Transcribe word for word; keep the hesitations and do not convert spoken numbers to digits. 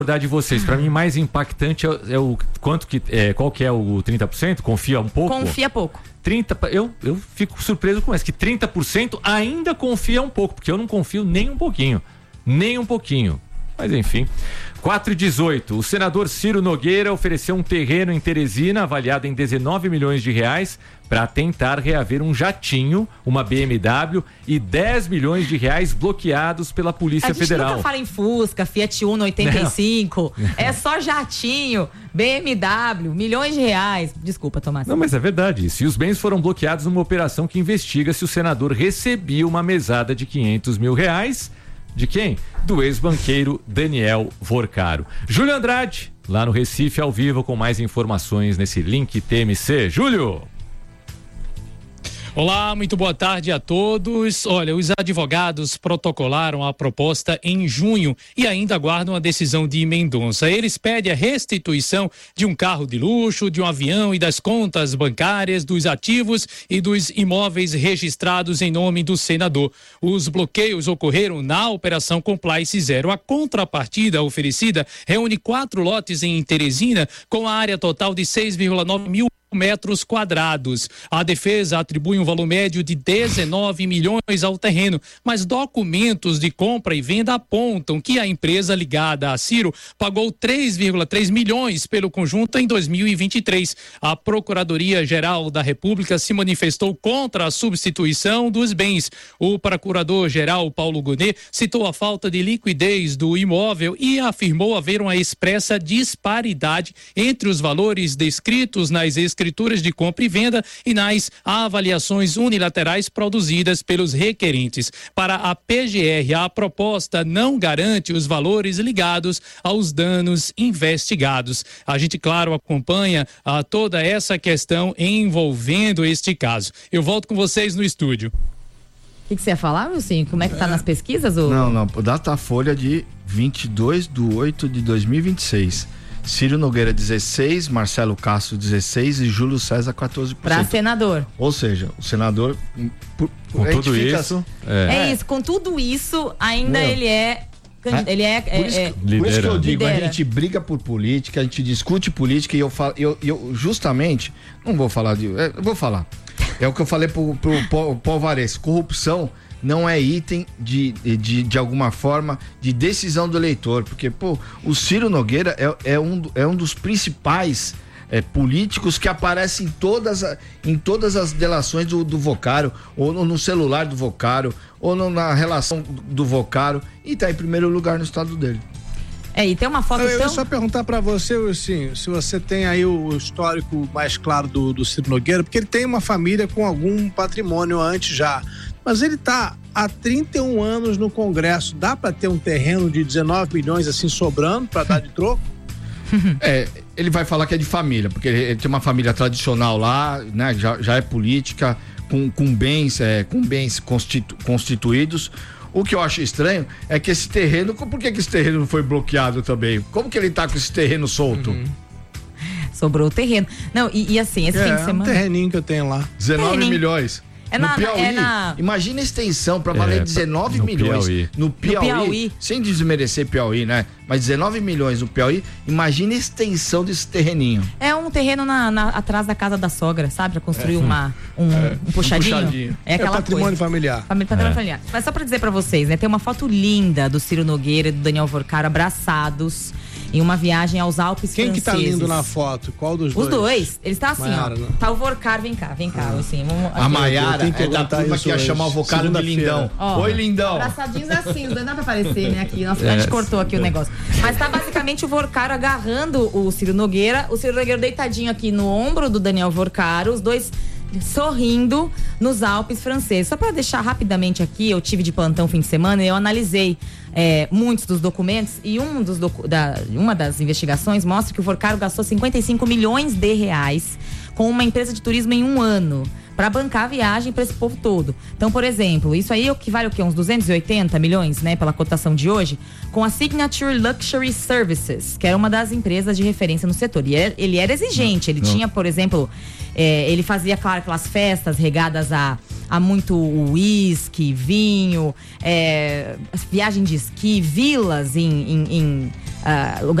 de vocês, para mim mais impactante é, é o quanto que é, qual que é o trinta por cento? Confia um pouco? Confia pouco. trinta, eu, eu fico surpreso com isso, que trinta por cento ainda confia um pouco, porque eu não confio nem um pouquinho, nem um pouquinho. Mas enfim. quatro e dezoito, o senador Ciro Nogueira ofereceu um terreno em Teresina avaliado em dezenove milhões de reais para tentar reaver um jatinho, uma B M W e dez milhões de reais bloqueados pela Polícia Federal. A gente nunca fala em Fusca, Fiat Uno oitenta e cinco, não. É só jatinho, B M W, milhões de reais. Desculpa, Tomás. Não, mas é verdade isso. E os bens foram bloqueados numa operação que investiga se o senador recebia uma mesada de quinhentos mil reais. De quem? Do ex-banqueiro Daniel Vorcaro. Júlio Andrade, lá no Recife, ao vivo, com mais informações nesse link T M C. Júlio! Olá, muito boa tarde a todos. Olha, os advogados protocolaram a proposta em junho e ainda aguardam a decisão de Mendonça. Eles pedem a restituição de um carro de luxo, de um avião e das contas bancárias, dos ativos e dos imóveis registrados em nome do senador. Os bloqueios ocorreram na Operação Compliance Zero. A contrapartida oferecida reúne quatro lotes em Teresina com a área total de seis vírgula nove mil metros quadrados. A defesa atribui um valor médio de dezenove milhões ao terreno, mas documentos de compra e venda apontam que a empresa ligada a Ciro pagou três vírgula três milhões pelo conjunto em dois mil e vinte e três. A Procuradoria-Geral da República se manifestou contra a substituição dos bens. O procurador-geral Paulo Gonet citou a falta de liquidez do imóvel e afirmou haver uma expressa disparidade entre os valores descritos nas escrituras escrituras de compra e venda e nas avaliações unilaterais produzidas pelos requerentes. Para a P G R, a proposta não garante os valores ligados aos danos investigados. A gente, claro, acompanha a toda essa questão envolvendo este caso. Eu volto com vocês no estúdio. O que, que você ia falar, Wilson? Como é que tá é. nas pesquisas? Ou... Não, não. Datafolha de vinte e dois de oito de dois mil e vinte e seis. Ciro Nogueira dezesseis, Marcelo Castro dezesseis e Júlio César quatorze por cento. Para senador. Ou seja, o senador por, com tudo fica, isso é. é isso, com tudo isso ainda Meu. ele é ele é, por, isso, é, por isso que eu digo, lidera. A gente briga por política, a gente discute política e eu falo, eu, eu justamente não vou falar de, eu vou falar. É o que eu falei pro, pro, pro Paul Vares, corrupção não é item de, de, de alguma forma de decisão do eleitor, porque pô, o Ciro Nogueira é, é, um, é um dos principais é, políticos que aparece em todas, em todas as delações do, do Vocaro, ou no, no celular do Vocaro, ou no, na relação do Vocaro, e tá em primeiro lugar no estado dele. É, e tem uma foto. Eu tão... ia só perguntar pra você, assim, se você tem aí o histórico mais claro do, do Ciro Nogueira, porque ele tem uma família com algum patrimônio antes já. Mas ele está há trinta e um anos no Congresso. Dá para ter um terreno de dezenove milhões assim sobrando para dar de troco? É, ele vai falar que é de família, porque ele tem uma família tradicional lá, né? Já, já é política, com, com bens, é, com bens constitu, constituídos. O que eu acho estranho é que esse terreno, por que, que esse terreno não foi bloqueado também? Como que ele tá com esse terreno solto? Uhum. Sobrou o terreno. Não, e, e assim, esse é, fim de semana. É um terreninho que eu tenho lá. dezenove milhões. É no na, Piauí, é na... imagina a extensão para valer é, dezenove no milhões Piauí. No, Piauí, no Piauí, sem desmerecer Piauí, né? Mas dezenove milhões no Piauí, imagina a extensão desse terreninho. É um terreno na, na, atrás da casa da sogra, sabe? Para construir é. uma, um, é. um, puxadinho. um puxadinho. É aquela é patrimônio coisa. familiar. Patrimônio é. familiar. Mas só para dizer para vocês, né? Tem uma foto linda do Ciro Nogueira e do Daniel Vorcaro abraçados em uma viagem aos Alpes Quem franceses. Quem que tá lindo na foto? Qual dos dois? Os dois. Eles estão assim, Maiara, ó. né? Tá o Vorcaro, vem cá, vem cá. Assim, vamos, a Maiara é da turma que ia chamar o Vocaro de lindão. Ó, Oi, lindão. Abraçadinhos assim, não dá pra aparecer, né, aqui. Nossa, a gente cortou aqui o negócio. Mas tá basicamente o Vorcaro agarrando o Ciro Nogueira, o Ciro Nogueira deitadinho aqui no ombro do Daniel Vorcaro, os dois sorrindo nos Alpes franceses. Só para deixar rapidamente aqui, eu tive de plantão fim de semana e eu analisei é, muitos dos documentos e um dos docu- da, uma das investigações mostra que o Vorcaro gastou cinquenta e cinco milhões de reais com uma empresa de turismo em um ano para bancar a viagem para esse povo todo. Então, por exemplo, isso aí equivale o quê? Uns duzentos e oitenta milhões, né? Pela cotação de hoje, com a Signature Luxury Services, que era uma das empresas de referência no setor. E ele era exigente, ele não. tinha, por exemplo, é, ele fazia, claro, aquelas festas regadas a, há muito uísque, vinho, é, viagem de esqui, vilas em, em, em uh, lugares